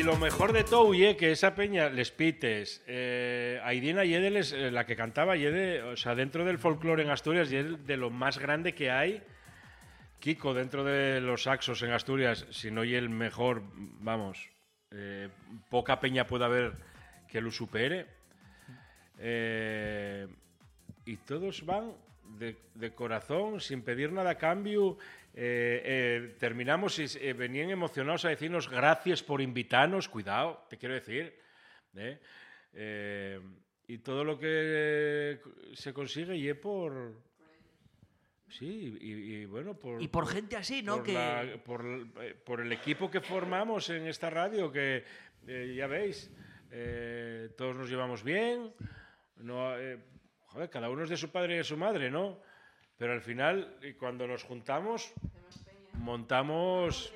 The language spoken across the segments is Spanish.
lo mejor de todo, que esa peña, les pites, Aidina Yede, la que cantaba Yede, o sea, dentro del folclore en Asturias, Yede de lo más grande que hay. Kiko, dentro de los saxos en Asturias, si no y el mejor, vamos, poca peña puede haber que lo supere. Y todos van de corazón, sin pedir nada a cambio. Terminamos y venían emocionados a decirnos gracias por invitarnos, cuidado, te quiero decir. Y todo lo que se consigue y por... Sí, y bueno, por gente así, ¿no? Por el equipo que formamos en esta radio, que ya veis, todos nos llevamos bien, no, joder, cada uno es de su padre y de su madre, ¿no? Pero al final, cuando nos juntamos, montamos...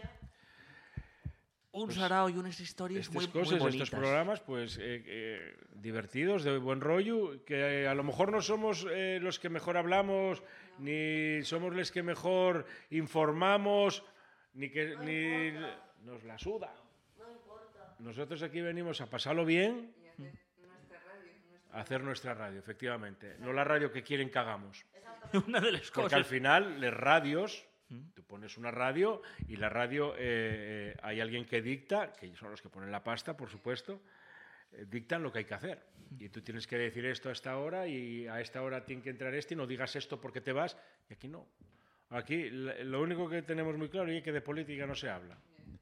Un sarao y unas historias muy bonitas. Estos programas, pues, divertidos, de buen rollo, que a lo mejor no somos los que mejor hablamos, ni somos los que mejor informamos, ni nos la suda. No importa. Nosotros aquí venimos a pasarlo bien, a hacer nuestra radio, efectivamente. No la radio que quieren que hagamos. Una de las cosas. Porque al final, las radios... Tú pones una radio y la radio hay alguien que dicta, que son los que ponen la pasta, por supuesto, dictan lo que hay que hacer. Y tú tienes que decir esto a esta hora y a esta hora tiene que entrar y no digas esto porque te vas. Y aquí no. Aquí lo único que tenemos muy claro es que de política no se habla.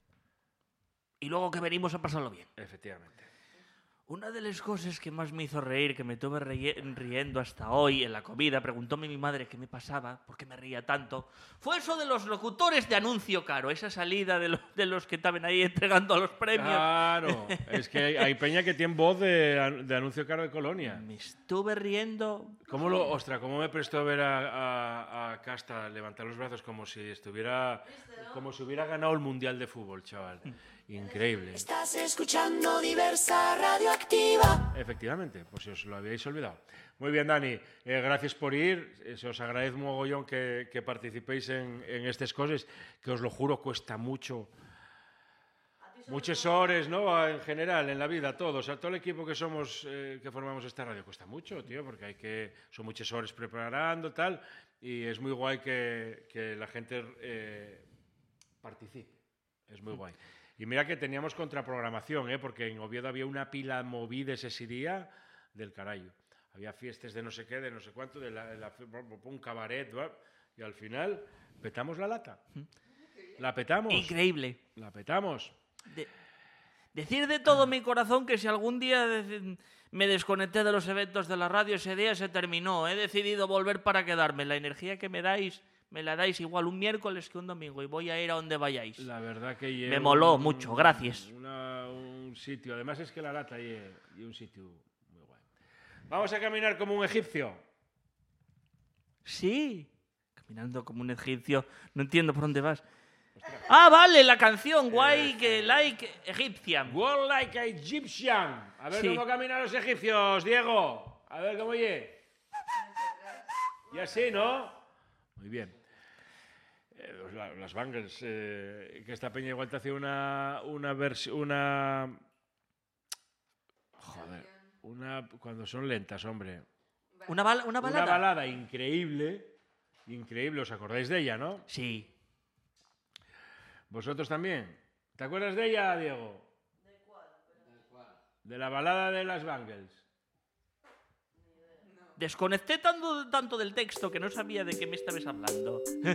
Y luego que venimos a pasarlo bien. Efectivamente. Una de las cosas que más me hizo reír, que me tuve riendo hasta hoy en la comida, preguntóme mi madre qué me pasaba, por qué me reía tanto, fue eso de los locutores de anuncio caro, esa salida de los que estaban ahí entregando los premios. Claro, es que hay peña que tiene voz de anuncio caro de Colonia. Me estuve riendo. ¿Cómo me prestó a ver a Casta levantar los brazos como si hubiera ganado el Mundial de Fútbol, chaval? Increíble. Estás escuchando Diversa Radioactiva. Efectivamente, pues si os lo habíais olvidado. Muy bien, Dani, gracias por ir. Se os agradece mogollón que participéis en estas cosas, que os lo juro cuesta mucho. Muchas horas, ¿no? En general, en la vida, todos. O sea, todo el equipo que somos, que formamos esta radio, cuesta mucho, tío, porque son muchas horas preparando, tal, y es muy guay que la gente participe. Es muy guay. Y mira que teníamos contraprogramación, porque en Oviedo había una pila movida ese día del carayo. Había fiestas de no sé qué, de no sé cuánto, un cabaret, y al final petamos la lata. La petamos. Increíble. La petamos. Decir de todo mi corazón que si algún día me desconecté de los eventos de la radio, ese día se terminó. He decidido volver para quedarme. La energía que me dais... Me la dais igual un miércoles que un domingo y voy a ir a donde vayáis. La verdad que me moló mucho, gracias. Un sitio, además es que la lata y un sitio muy guay. Vamos a caminar como un egipcio. Sí, caminando como un egipcio. No entiendo por dónde vas. Ostras. Ah, vale, la canción, guay, que like Egyptian. Walk like a Egyptian. A ver cómo caminan los egipcios, Diego. A ver cómo oye. Y así, ¿no? Muy bien. Las Bangles, que esta peña igual te hacía cuando son lentas, hombre. ¿Una balada? Una balada increíble, ¿os acordáis de ella, no? Sí. ¿Vosotros también? ¿Te acuerdas de ella, Diego? ¿De cuál? De la balada de las Bangles. Desconecté tanto del texto que no sabía de qué me estabas hablando.